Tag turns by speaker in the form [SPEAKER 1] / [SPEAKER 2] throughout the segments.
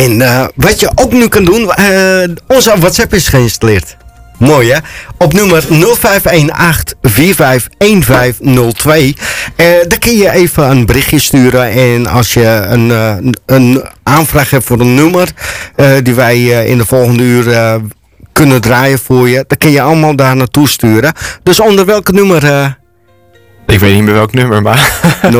[SPEAKER 1] En wat je ook nu kan doen, onze WhatsApp is geïnstalleerd. Mooi hè? Op nummer 0518451502. Daar kun je even een berichtje sturen. En als je een aanvraag hebt voor een nummer die wij in de volgende uur kunnen draaien voor je, dan kun je allemaal daar naartoe sturen. Dus onder welke nummer?
[SPEAKER 2] Ik weet niet meer welk nummer, maar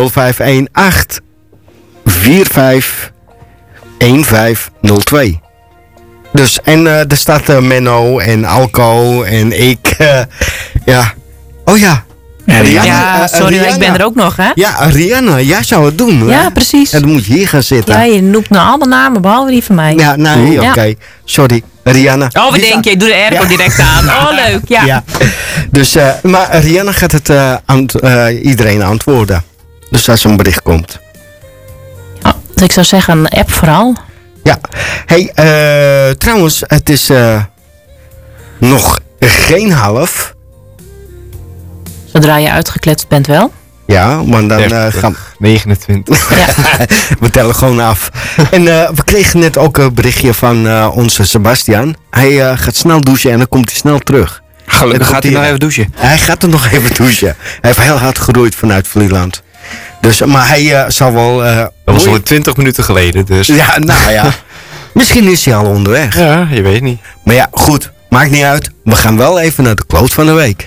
[SPEAKER 1] 0518451502. Dus, en er staat Menno en Alco en ik. Ja. Oh ja.
[SPEAKER 3] Ja, sorry, ik ben er ook nog, hè?
[SPEAKER 1] Ja, Rihanna, jij zou het doen.
[SPEAKER 3] Ja,
[SPEAKER 1] hè?
[SPEAKER 3] precies.
[SPEAKER 1] En dan moet je hier gaan zitten.
[SPEAKER 3] Ja, je noemt nou alle namen, behalve die van mij.
[SPEAKER 1] Ja, nee,
[SPEAKER 3] Ja.
[SPEAKER 1] oké. Sorry, Rihanna.
[SPEAKER 3] Oh, wat denk je? Ik doe de airco direct aan. Oh, leuk, ja.
[SPEAKER 1] Ja. Dus, maar Rihanna gaat het iedereen antwoorden. Dus als er een bericht komt.
[SPEAKER 3] Oh, dus ik zou zeggen, een app vooral.
[SPEAKER 1] Ja. Hey, trouwens, het is nog geen half.
[SPEAKER 3] Zodra je uitgekletst bent wel.
[SPEAKER 1] Ja, maar dan
[SPEAKER 2] 30,
[SPEAKER 1] gaan
[SPEAKER 2] 29.
[SPEAKER 3] Ja.
[SPEAKER 1] we tellen gewoon af. En we kregen net ook een berichtje van onze Sebastian. Hij gaat snel douchen en dan komt hij snel terug.
[SPEAKER 2] Gelukkig gaat hij nog even douchen.
[SPEAKER 1] Hij gaat er nog even douchen. Hij heeft heel hard geroeid vanuit Vlieland. Dus, maar hij zal wel...
[SPEAKER 2] Dat was al 20 minuten geleden, dus.
[SPEAKER 1] Ja, nou ja. Misschien is hij al onderweg.
[SPEAKER 2] Ja, je weet niet.
[SPEAKER 1] Maar ja, goed. Maakt niet uit. We gaan wel even naar de quote van de week.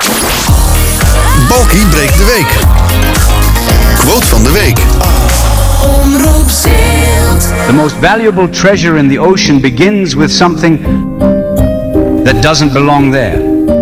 [SPEAKER 4] Balkie breekt de week. Quote van de week.
[SPEAKER 5] Omroep Zilt.
[SPEAKER 6] The most valuable treasure in the ocean begins with something that doesn't belong there.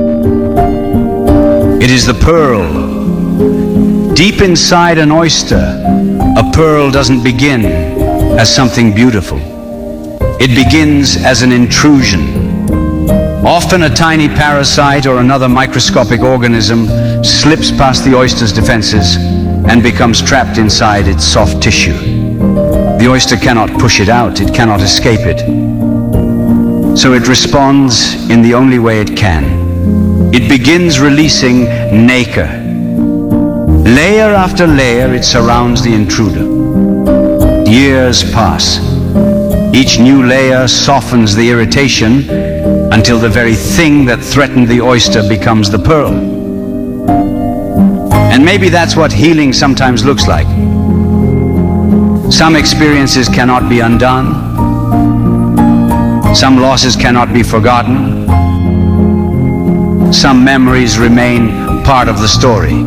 [SPEAKER 6] It is the pearl. Deep inside an oyster, a pearl doesn't begin as something beautiful. It begins as an intrusion. Often a tiny parasite or another microscopic organism slips past the oyster's defenses and becomes trapped inside its soft tissue. The oyster cannot push it out, it cannot escape it. So it responds in the only way it can. It begins releasing nacre. Layer after layer it surrounds the intruder. Years pass. Each new layer softens the irritation until the very thing that threatened the oyster becomes the pearl. And maybe that's what healing sometimes looks like. Some experiences cannot be undone. Some losses cannot be forgotten. Some memories remain part of the story.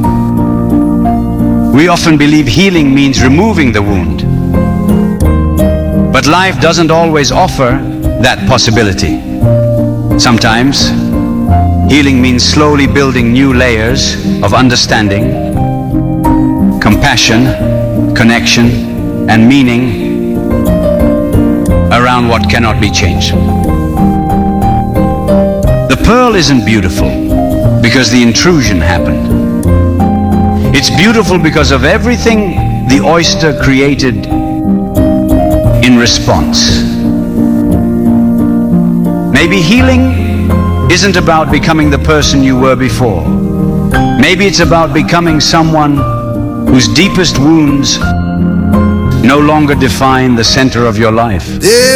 [SPEAKER 6] We often believe healing means removing the wound. But life doesn't always offer that possibility. Sometimes, healing means slowly building new layers of understanding, compassion, connection, and meaning around what cannot be changed. The pearl isn't beautiful because the intrusion happened. It's beautiful because of everything the oyster created in response. Maybe healing isn't about becoming the person you were before. Maybe it's about becoming someone whose deepest wounds no longer define the center of your life.